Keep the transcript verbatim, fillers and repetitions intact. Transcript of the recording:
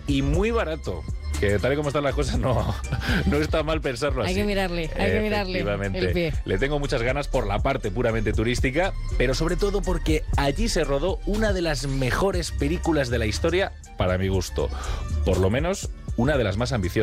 y muy barato. Que tal y como están las cosas no, no está mal pensarlo así. Hay que mirarle, hay que mirarle el pie. Le tengo muchas ganas por la parte puramente turística, pero sobre todo porque allí se rodó una de las mejores películas de la historia para mi gusto. Por lo menos una de las más ambiciosas.